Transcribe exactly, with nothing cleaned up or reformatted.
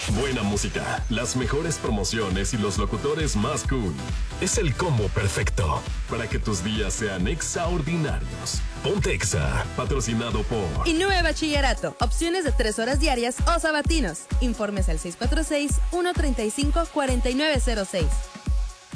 Buena música, las mejores promociones y los locutores más cool. Es el combo perfecto para que tus días sean extraordinarios. Ponte Exa, patrocinado por Innove Bachillerato. Opciones de tres horas diarias o sabatinos. Informes al seis cuatro seis, uno tres cinco, cuatro nueve cero seis.